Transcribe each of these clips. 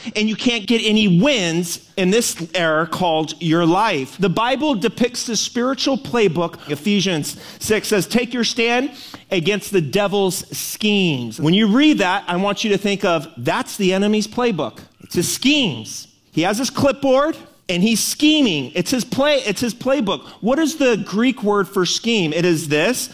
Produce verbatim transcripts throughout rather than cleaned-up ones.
and you can't get any wins in this era called your life. The Bible depicts the spiritual playbook. Ephesians six says, take your stand against the devil's schemes. When you read that, I want you to think of, that's the enemy's playbook. It's his schemes. He has his clipboard, and he's scheming. It's his play, it's his playbook. What is the Greek word for scheme? It is this.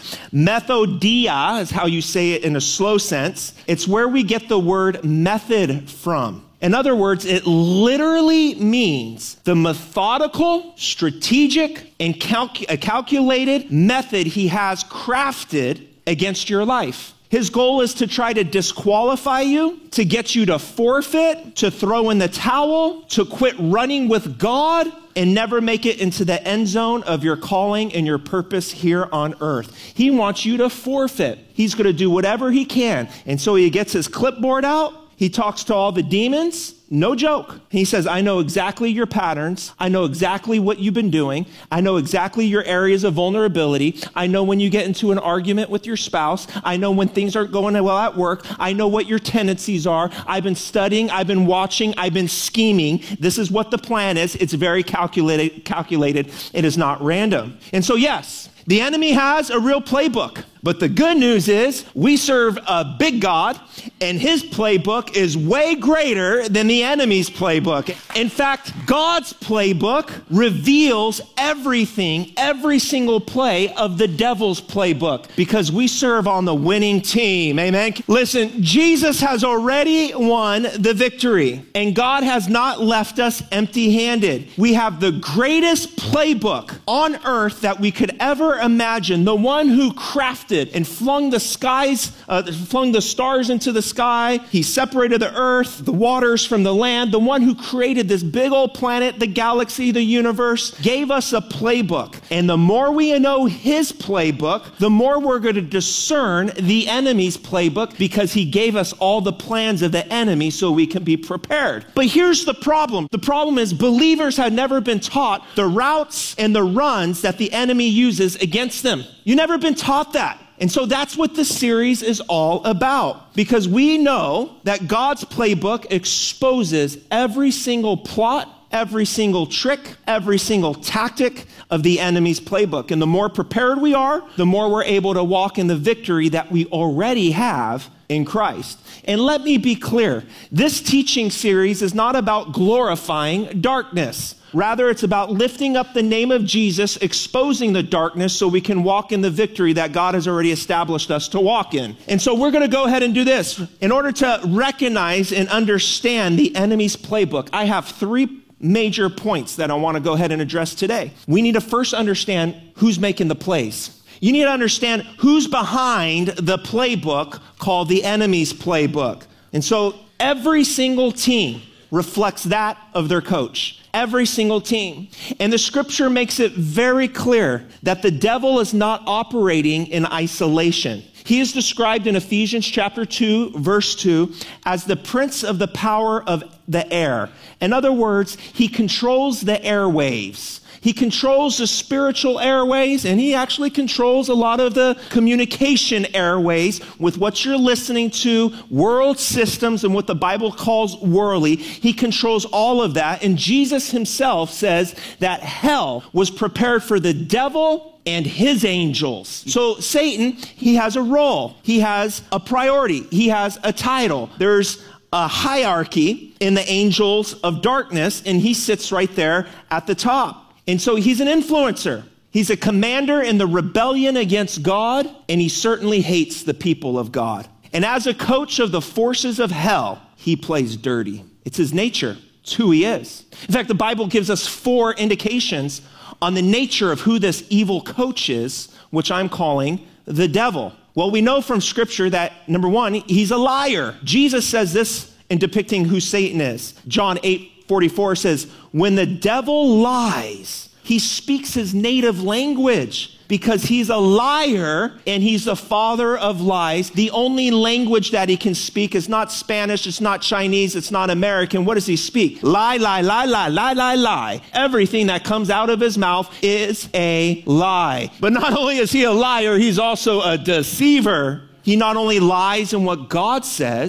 Methodia is how you say it in a slow sense. It's where we get the word method from. In other words, it literally means the methodical, strategic, and calc- calculated method he has crafted against your life. His goal is to try to disqualify you, to get you to forfeit, to throw in the towel, to quit running with God, and never make it into the end zone of your calling and your purpose here on earth. He wants you to forfeit. He's going to do whatever he can. And so he gets his clipboard out. He talks to all the demons. No joke. He says, I know exactly your patterns. I know exactly what you've been doing. I know exactly your areas of vulnerability. I know when you get into an argument with your spouse. I know when things aren't going well at work. I know what your tendencies are. I've been studying. I've been watching. I've been scheming. This is what the plan is. It's very calculated. calculated. It is not random. And so, yes, the enemy has a real playbook. But the good news is we serve a big God, and his playbook is way greater than the enemy's playbook. In fact, God's playbook reveals everything, every single play of the devil's playbook, because we serve on the winning team. Amen. Listen, Jesus has already won the victory, and God has not left us empty-handed. We have the greatest playbook on earth that we could ever imagine, the one who crafted and flung the skies, uh, flung the stars into the sky. He separated the earth, the waters from the land. The one who created this big old planet, the galaxy, the universe, gave us a playbook. And the more we know his playbook, the more we're going to discern the enemy's playbook, because he gave us all the plans of the enemy so we can be prepared. But here's the problem. The problem is believers had never been taught the routes and the runs that the enemy uses against them. You've never been taught that. And so that's what this series is all about, because we know that God's playbook exposes every single plot, every single trick, every single tactic of the enemy's playbook. And the more prepared we are, the more we're able to walk in the victory that we already have in Christ. And let me be clear, this teaching series is not about glorifying darkness. Rather, it's about lifting up the name of Jesus, exposing the darkness so we can walk in the victory that God has already established us to walk in. And so we're going to go ahead and do this. In order to recognize and understand the enemy's playbook, I have three major points that I want to go ahead and address today. We need to first understand who's making the plays. You need to understand who's behind the playbook called the enemy's playbook. And so every single team reflects that of their coach. Every single team. And the scripture makes it very clear that the devil is not operating in isolation. He is described in Ephesians chapter two, verse two, as the prince of the power of the air. In other words, he controls the airwaves. He controls the spiritual airways, and he actually controls a lot of the communication airways with what you're listening to, world systems, and what the Bible calls worldly. He controls all of that. And Jesus himself says that hell was prepared for the devil and his angels. So Satan, he has a role. He has a priority. He has a title. There's a hierarchy in the angels of darkness, and he sits right there at the top. And so he's an influencer. He's a commander in the rebellion against God, and he certainly hates the people of God. And as a coach of the forces of hell, he plays dirty. It's his nature. It's who he is. In fact, the Bible gives us four indications on the nature of who this evil coach is, which I'm calling the devil. Well, we know from scripture that, number one, he's a liar. Jesus says this in depicting who Satan is. John eight forty-four says, when the devil lies, he speaks his native language, because he's a liar and he's the father of lies. The only language that he can speak is not Spanish, it's not Chinese, it's not American. What does he speak? Lie, lie, lie, lie, lie, lie, lie. Everything that comes out of his mouth is a lie. But not only is he a liar, he's also a deceiver. He not only lies in what God says,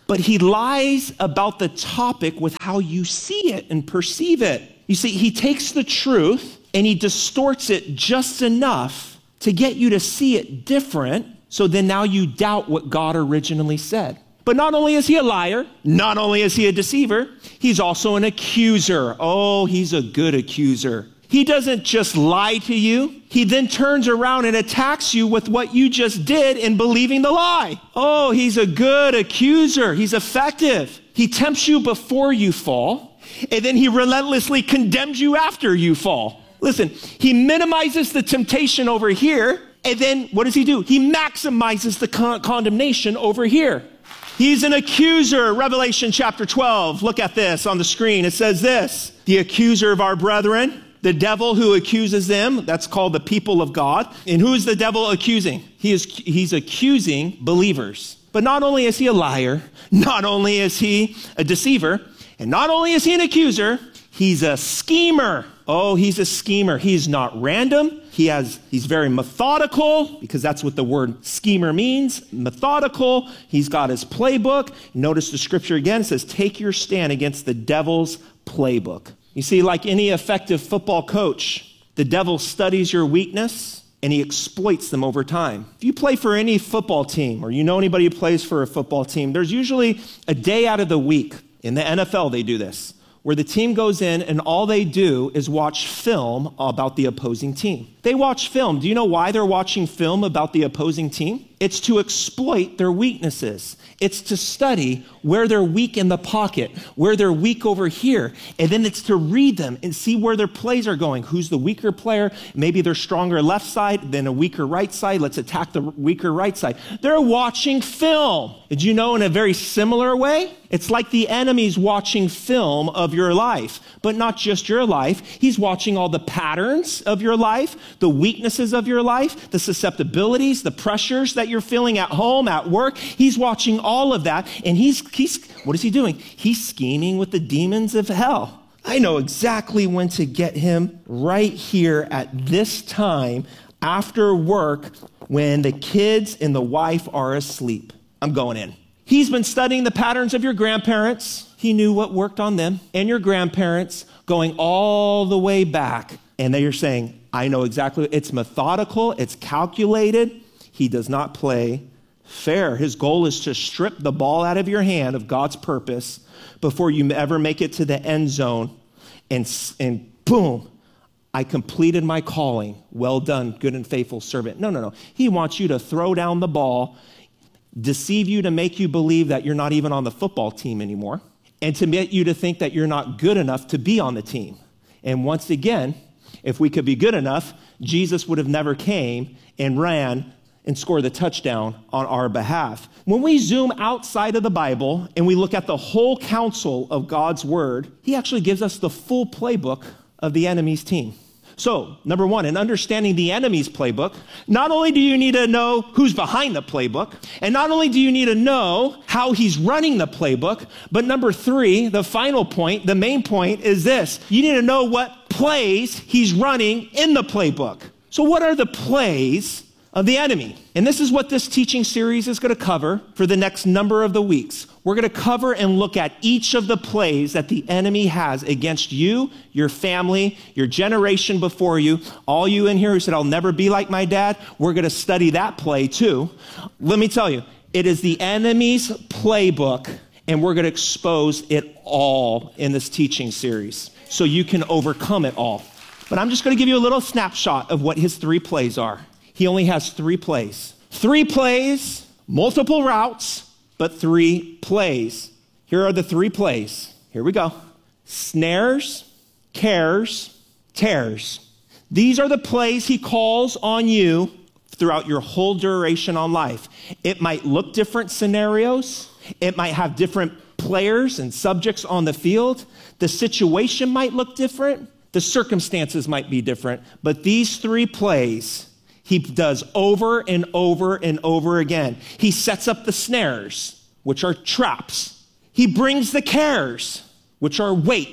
but he lies about the topic with how you see it and perceive it. You see, he takes the truth and he distorts it just enough to get you to see it different, so then now you doubt what God originally said. But not only is he a liar, not only is he a deceiver, he's also an accuser. Oh, he's a good accuser. He doesn't just lie to you. He then turns around and attacks you with what you just did in believing the lie. Oh, he's a good accuser. He's effective. He tempts you before you fall, and then he relentlessly condemns you after you fall. Listen, he minimizes the temptation over here, and then what does he do? He maximizes the con- condemnation over here. He's an accuser. Revelation chapter twelve. Look at this on the screen. It says this: the accuser of our brethren, the devil who accuses them, that's called the people of God. And who is the devil accusing? He is, he's accusing believers. But not only is he a liar, not only is he a deceiver, and not only is he an accuser, he's a schemer. Oh, he's a schemer. He's not random. He has, he's very methodical, because that's what the word schemer means, methodical. He's got his playbook. Notice the scripture again. It says, take your stand against the devil's playbook. You see, like any effective football coach, the devil studies your weakness and he exploits them over time. If you play for any football team, or you know anybody who plays for a football team, there's usually a day out of the week. In the N F L, they do this, where the team goes in and all they do is watch film about the opposing team. They watch film. Do you know why they're watching film about the opposing team? It's to exploit their weaknesses. It's to study where they're weak in the pocket, where they're weak over here. And then it's to read them and see where their plays are going. Who's the weaker player? Maybe they're stronger left side than a weaker right side. Let's attack the weaker right side. They're watching film. Did you know in a very similar way? It's like the enemy's watching film of your life, but not just your life. He's watching all the patterns of your life, the weaknesses of your life, the susceptibilities, the pressures that you're feeling at home, at work. He's watching all of that, and he's, he's what is he doing? He's scheming with the demons of hell. I know exactly when to get him right here at this time after work when the kids and the wife are asleep. I'm going in. He's been studying the patterns of your grandparents. He knew what worked on them, and your grandparents, going all the way back. And they are saying, I know exactly. It's methodical. It's calculated. He does not play fair. His goal is to strip the ball out of your hand of God's purpose before you ever make it to the end zone. And, and boom, I completed my calling. Well done, good and faithful servant. No, no, no. He wants you to throw down the ball, deceive you to make you believe that you're not even on the football team anymore, and to get you to think that you're not good enough to be on the team. And once again, if we could be good enough, Jesus would have never came and ran and scored the touchdown on our behalf. When we zoom outside of the Bible and we look at the whole counsel of God's word, he actually gives us the full playbook of the enemy's team. So, number one, in understanding the enemy's playbook, not only do you need to know who's behind the playbook, and not only do you need to know how he's running the playbook, but number three, the final point, the main point is this: you need to know what plays he's running in the playbook. So what are the plays of the enemy? And this is what this teaching series is going to cover for the next number of the weeks. We're going to cover and look at each of the plays that the enemy has against you, your family, your generation before you. All you in here who said, I'll never be like my dad, we're going to study that play too. Let me tell you, it is the enemy's playbook, and we're going to expose it all in this teaching series so you can overcome it all. But I'm just going to give you a little snapshot of what his three plays are. He only has three plays. Three plays, multiple routes, but three plays. Here are the three plays. Here we go. Snares, cares, tears. These are the plays he calls on you throughout your whole duration on life. It might look different scenarios. It might have different players and subjects on the field. The situation might look different. The circumstances might be different. But these three plays he does over and over and over again. He sets up the snares, which are traps. He brings the cares, which are weights.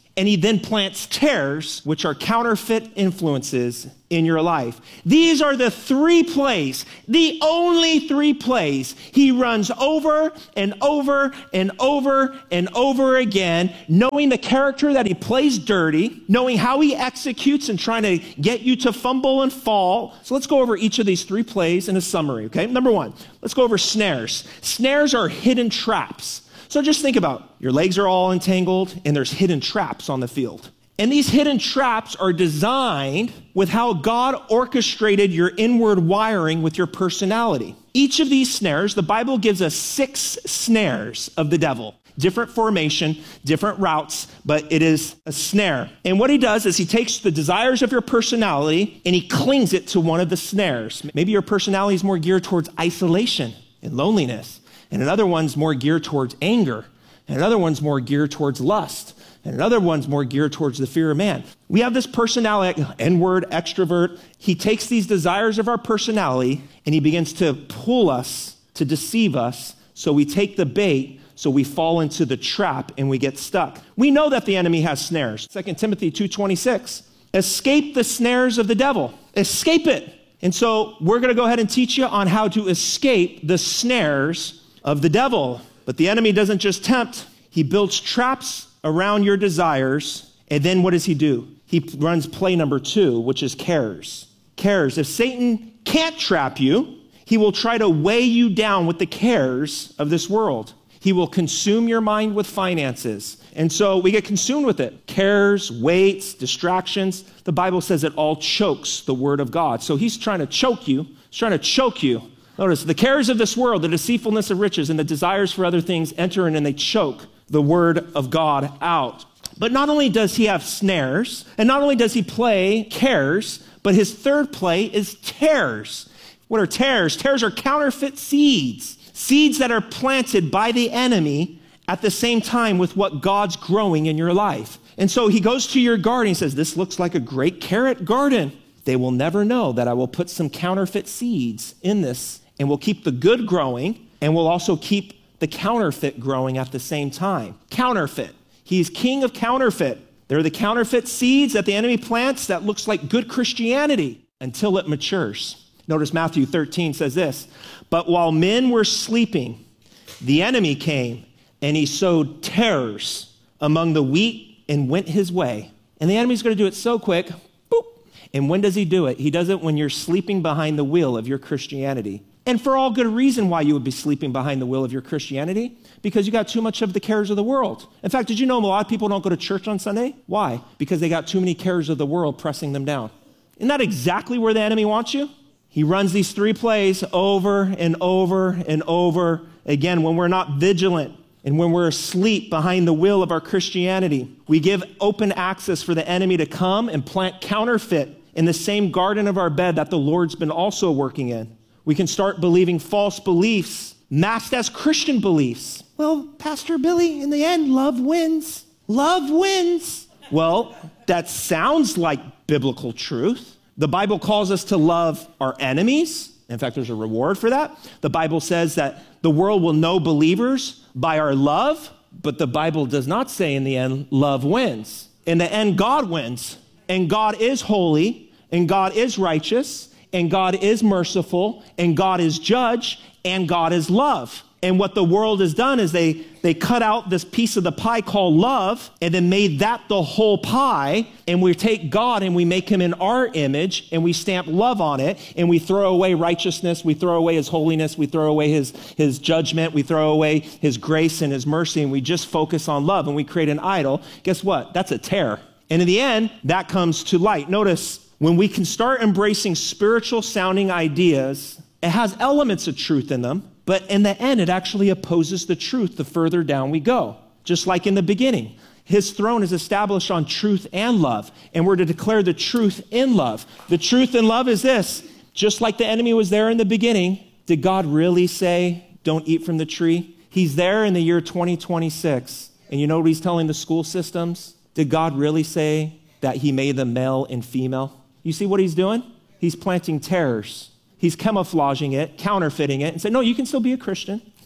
and he then plants tares, which are counterfeit influences in your life. These are the three plays, the only three plays he runs over and over and over and over again, knowing the character that he plays dirty, knowing how he executes and trying to get you to fumble and fall. So let's go over each of these three plays in a summary, okay? Number one, let's go over snares. Snares are hidden traps. So just think about, your legs are all entangled and there's hidden traps on the field. And these hidden traps are designed with how God orchestrated your inward wiring with your personality. Each of these snares, the Bible gives us six snares of the devil. Different formation, different routes, but it is a snare. And what he does is he takes the desires of your personality and he clings it to one of the snares. Maybe your personality is more geared towards isolation and loneliness. And another one's more geared towards anger. And another one's more geared towards lust. And another one's more geared towards the fear of man. We have this personality, N-word, extrovert. He takes these desires of our personality and he begins to pull us, to deceive us. So we take the bait, so we fall into the trap and we get stuck. We know that the enemy has snares. Second Timothy two twenty-six, escape the snares of the devil. Escape it. And so we're going to go ahead and teach you on how to escape the snares of the devil. But the enemy doesn't just tempt. He builds traps around your desires. And then what does he do? He runs play number two, which is cares. Cares. If Satan can't trap you, he will try to weigh you down with the cares of this world. He will consume your mind with finances. And so we get consumed with it. Cares, weights, distractions. The Bible says it all chokes the word of God. So he's trying to choke you. He's trying to choke you. Notice, the cares of this world, the deceitfulness of riches, and the desires for other things enter in and they choke the word of God out. But not only does he have snares, and not only does he play cares, but his third play is tares. What are tares? Tares are counterfeit seeds. Seeds that are planted by the enemy at the same time with what God's growing in your life. And so he goes to your garden and says, this looks like a great carrot garden. They will never know that I will put some counterfeit seeds in this, and we'll keep the good growing, and we'll also keep the counterfeit growing at the same time. Counterfeit. He's king of counterfeit. They're the counterfeit seeds that the enemy plants that looks like good Christianity until it matures. Notice Matthew thirteen says this, but while men were sleeping, the enemy came and he sowed tares among the wheat and went his way. And the enemy's going to do it so quick, boop. And when does he do it? He does it when you're sleeping behind the wheel of your Christianity. And for all good reason why you would be sleeping behind the wheel of your Christianity, because you got too much of the cares of the world. In fact, did you know a lot of people don't go to church on Sunday? Why? Because they got too many cares of the world pressing them down. Isn't that exactly where the enemy wants you? He runs these three plays over and over and over again when we're not vigilant and when we're asleep behind the wheel of our Christianity. We give open access for the enemy to come and plant counterfeit in the same garden of our bed that the Lord's been also working in. We can start believing false beliefs, masked as Christian beliefs. Well, Pastor Billy, in the end, love wins. Love wins. Well, that sounds like biblical truth. The Bible calls us to love our enemies. In fact, there's a reward for that. The Bible says that the world will know believers by our love, but the Bible does not say in the end, love wins. In the end, God wins. And God is holy, and God is righteous, and God is merciful, and God is judge, and God is love. And what the world has done is they, they cut out this piece of the pie called love and then made that the whole pie. And we take God and we make him in our image and we stamp love on it and we throw away righteousness. We throw away his holiness. We throw away his, his judgment. We throw away his grace and his mercy, and we just focus on love and we create an idol. Guess what? That's a tear. And in the end, that comes to light. Notice, when we can start embracing spiritual sounding ideas, it has elements of truth in them. But in the end, it actually opposes the truth the further down we go. Just like in the beginning. His throne is established on truth and love. And we're to declare the truth in love. The truth in love is this. Just like the enemy was there in the beginning, did God really say, don't eat from the tree? He's there in the year twenty twenty-six. And you know what he's telling the school systems? Did God really say that he made them male and female? You see what he's doing? He's planting tares. He's camouflaging it, counterfeiting it, and saying, no, you can still be a Christian.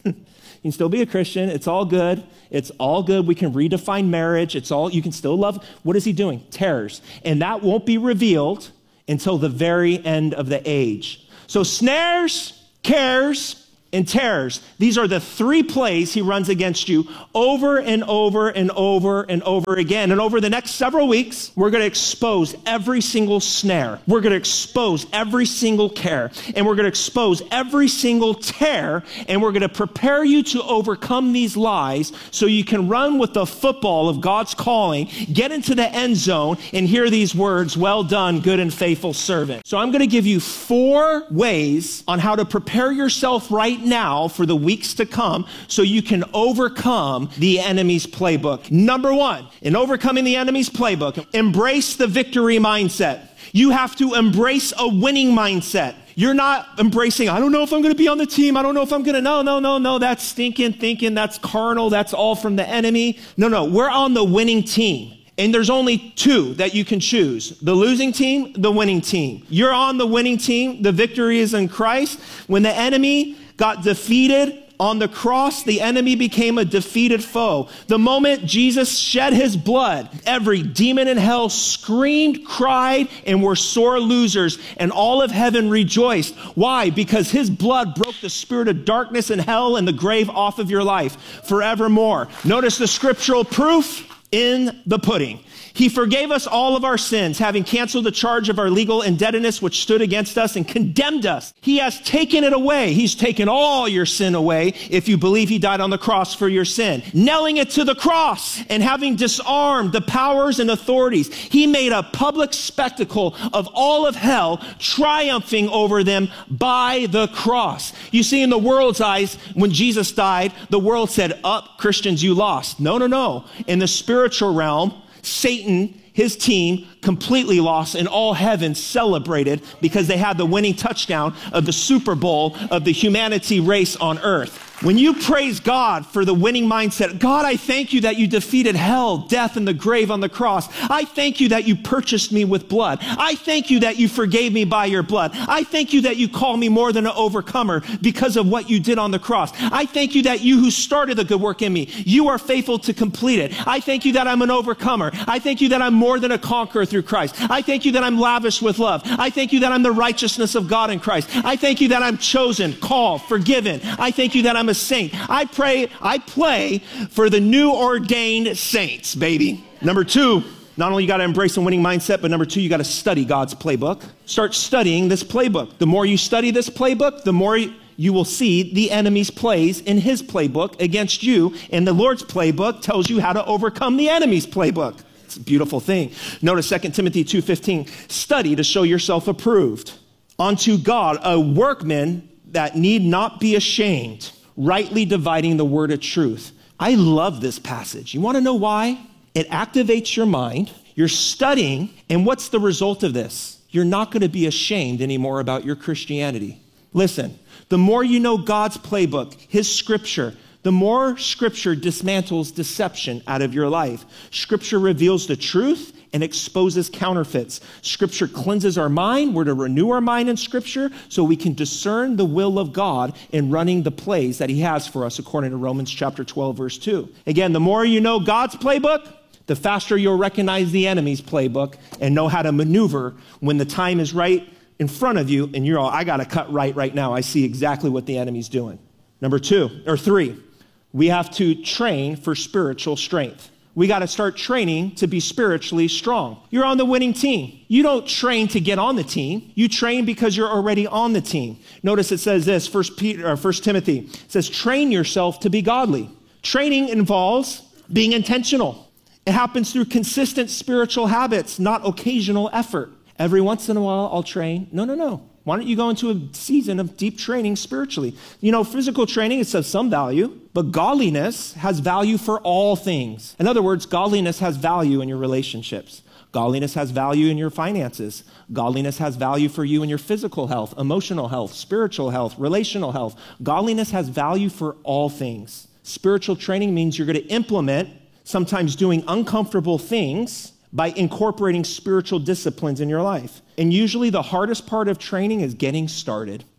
You can still be a Christian. It's all good. It's all good. We can redefine marriage. It's all, you can still love. What is he doing? Terrors. And that won't be revealed until the very end of the age. So snares, cares, and terrors. These are the three plays he runs against you over and over and over and over again. And over the next several weeks, we're going to expose every single snare. We're going to expose every single care. And we're going to expose every single tear. And we're going to prepare you to overcome these lies so you can run with the football of God's calling, get into the end zone, and hear these words, well done, good and faithful servant. So I'm going to give you four ways on how to prepare yourself right now for the weeks to come so you can overcome the enemy's playbook. Number one, in overcoming the enemy's playbook, embrace the victory mindset. You have to embrace a winning mindset. You're not embracing, I don't know if I'm going to be on the team. I don't know if I'm going to, no, no, no, no, that's stinking thinking. That's carnal. That's all from the enemy. No, no, we're on the winning team. And there's only two that you can choose. The losing team, the winning team. You're on the winning team. The victory is in Christ. When the enemy got defeated on the cross, the enemy became a defeated foe. The moment Jesus shed his blood, every demon in hell screamed, cried, and were sore losers, and all of heaven rejoiced. Why? Because his blood broke the spirit of darkness and hell and the grave off of your life forevermore. Notice the scriptural proof in the pudding. He forgave us all of our sins, having canceled the charge of our legal indebtedness which stood against us and condemned us. He has taken it away. He's taken all your sin away if you believe he died on the cross for your sin. Nailing it to the cross and having disarmed the powers and authorities, he made a public spectacle of all of hell, triumphing over them by the cross. You see, in the world's eyes, when Jesus died, the world said, up, Christians, you lost. No, no, no. In the spiritual realm, Satan, his team, completely lost, and all heaven celebrated because they had the winning touchdown of the Super Bowl of the humanity race on earth. When you praise God for the winning mindset, God, I thank you that you defeated hell, death, and the grave on the cross. I thank you that you purchased me with blood. I thank you that you forgave me by your blood. I thank you that you call me more than an overcomer because of what you did on the cross. I thank you that you who started the good work in me, you are faithful to complete it. I thank you that I'm an overcomer. I thank you that I'm more than a conqueror through Christ. I thank you that I'm lavish with love. I thank you that I'm the righteousness of God in Christ. I thank you that I'm chosen, called, forgiven. I thank you that I'm a saint. I pray, I play for the new ordained saints, baby. Number two, not only you got to embrace a winning mindset, but number two, you got to study God's playbook. Start studying this playbook. The more you study this playbook, the more you will see the enemy's plays in his playbook against you. And the Lord's playbook tells you how to overcome the enemy's playbook. It's a beautiful thing. Notice Second Timothy two fifteen, study to show yourself approved unto God, a workman that need not be ashamed, rightly dividing the word of truth. I love this passage. You want to know why? It activates your mind. You're studying, and what's the result of this? You're not going to be ashamed anymore about your Christianity. Listen, the more you know God's playbook, his scripture, the more scripture dismantles deception out of your life. Scripture reveals the truth and exposes counterfeits. Scripture cleanses our mind. We're to renew our mind in Scripture so we can discern the will of God in running the plays that he has for us according to Romans chapter twelve, verse two. Again, the more you know God's playbook, the faster you'll recognize the enemy's playbook and know how to maneuver when the time is right in front of you and you're all, I got to cut right right now. I see exactly what the enemy's doing. Number two, or three, we have to train for spiritual strength. We got to start training to be spiritually strong. You're on the winning team. You don't train to get on the team. You train because you're already on the team. Notice it says this, First Peter, or First Timothy, it says, train yourself to be godly. Training involves being intentional. It happens through consistent spiritual habits, not occasional effort. Every once in a while, I'll train. No, no, no. Why don't you go into a season of deep training spiritually? You know, physical training is of some value, but godliness has value for all things. In other words, godliness has value in your relationships. Godliness has value in your finances. Godliness has value for you in your physical health, emotional health, spiritual health, relational health. Godliness has value for all things. Spiritual training means you're going to implement, sometimes doing uncomfortable things, by incorporating spiritual disciplines in your life. And usually the hardest part of training is getting started.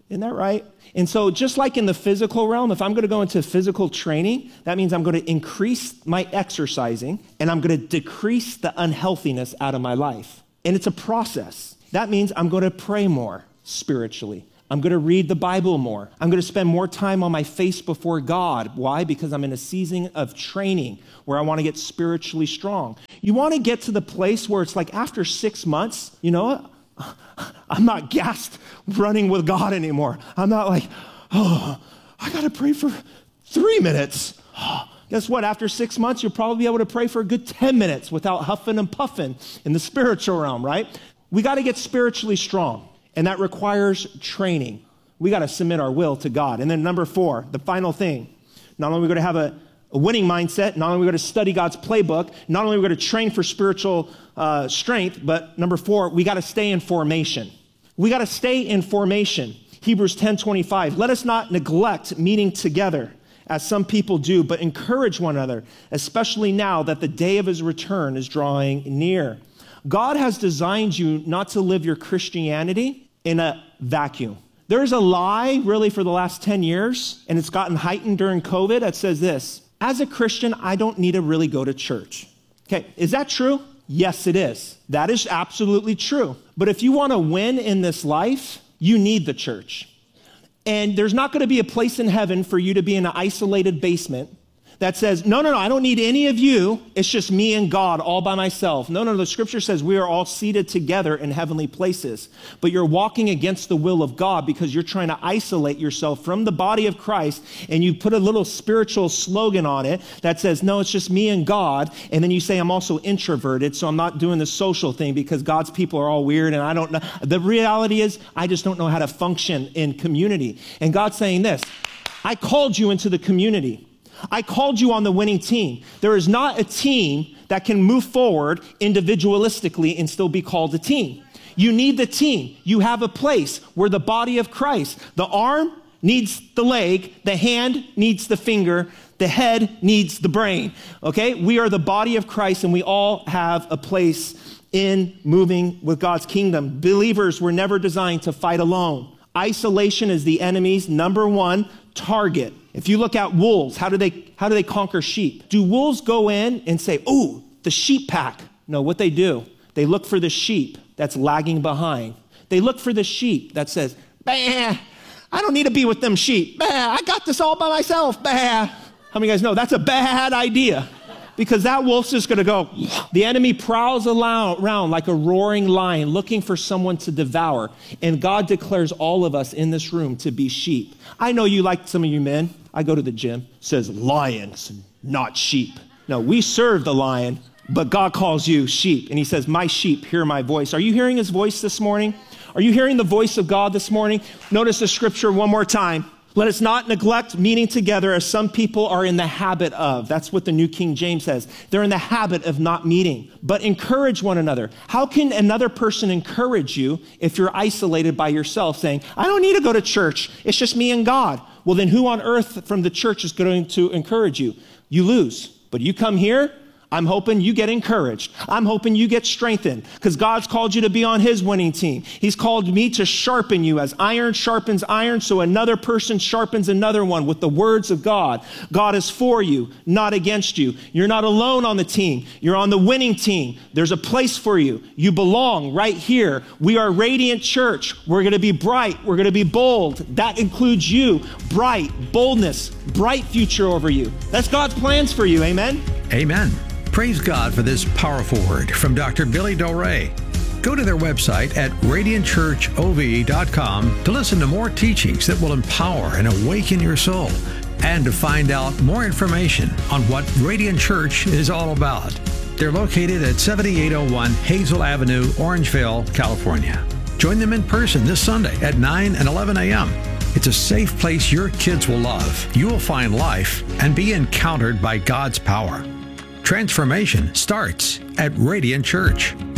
Isn't that right? And so just like in the physical realm, if I'm going to go into physical training, that means I'm going to increase my exercising and I'm going to decrease the unhealthiness out of my life. And it's a process. That means I'm going to pray more spiritually. I'm going to read the Bible more. I'm going to spend more time on my face before God. Why? Because I'm in a season of training where I want to get spiritually strong. You want to get to the place where it's like after six months, you know what? I'm not gassed running with God anymore. I'm not like, oh, I got to pray for three minutes. Oh, guess what? After six months, you'll probably be able to pray for a good ten minutes without huffing and puffing in the spiritual realm, right? We got to get spiritually strong, and that requires training. We got to submit our will to God. And then number four, the final thing, not only are we going to have a, a winning mindset, not only are we going to study God's playbook, not only are we going to train for spiritual uh, strength, but number four, we got to stay in formation. We got to stay in formation. Hebrews ten twenty-five, let us not neglect meeting together as some people do, but encourage one another, especially now that the day of his return is drawing near. God has designed you not to live your Christianity in a vacuum. There's a lie really for the last ten years, and it's gotten heightened during COVID, that says this: as a Christian, I don't need to really go to church. Okay, is that true? Yes, it is. That is absolutely true. But if you want to win in this life, you need the church. And there's not going to be a place in heaven for you to be in an isolated basement that says, no, no, no, I don't need any of you. It's just me and God all by myself. No, no, the scripture says we are all seated together in heavenly places. But you're walking against the will of God because you're trying to isolate yourself from the body of Christ, and you put a little spiritual slogan on it that says, no, it's just me and God. And then you say, I'm also introverted, so I'm not doing the social thing because God's people are all weird and I don't know. The reality is, I just don't know how to function in community. And God's saying this: I called you into the community. I called you on the winning team. There is not a team that can move forward individualistically and still be called a team. You need the team. You have a place where the body of Christ, the arm needs the leg, the hand needs the finger, the head needs the brain. Okay? We are the body of Christ, and we all have a place in moving with God's kingdom. Believers were never designed to fight alone. Isolation is the enemy's number one target. If you look at wolves, how do they how do they conquer sheep? Do wolves go in and say, "Oh, the sheep pack"? No, what they do, they look for the sheep that's lagging behind. They look for the sheep that says, "Bah, I don't need to be with them sheep. Bah, I got this all by myself. Bah." How many of you guys know that's a bad idea? Because that wolf's just going to go. The enemy prowls around like a roaring lion looking for someone to devour. And God declares all of us in this room to be sheep. I know you like some of you men. I go to the gym. It says lions, not sheep. No, we serve the lion, but God calls you sheep. And he says, my sheep hear my voice. Are you hearing his voice this morning? Are you hearing the voice of God this morning? Notice the scripture one more time. Let us not neglect meeting together as some people are in the habit of. That's what the New King James says. They're in the habit of not meeting, but encourage one another. How can another person encourage you if you're isolated by yourself saying, I don't need to go to church. It's just me and God. Well, then who on earth from the church is going to encourage you? You lose. But you come here, I'm hoping you get encouraged. I'm hoping you get strengthened because God's called you to be on his winning team. He's called me to sharpen you as iron sharpens iron, so another person sharpens another one with the words of God. God is for you, not against you. You're not alone on the team. You're on the winning team. There's a place for you. You belong right here. We are Radiant Church. We're going to be bright. We're going to be bold. That includes you. Bright, boldness, bright future over you. That's God's plans for you. Amen? Amen. Praise God for this powerful word from Doctor Billy Doré. Go to their website at radiant church o v dot com to listen to more teachings that will empower and awaken your soul, and to find out more information on what Radiant Church is all about. They're located at seventy-eight oh one Hazel Avenue, Orangeville, California. Join them in person this Sunday at nine and eleven a.m. It's a safe place your kids will love. You will find life and be encountered by God's power. Transformation starts at Radiant Church.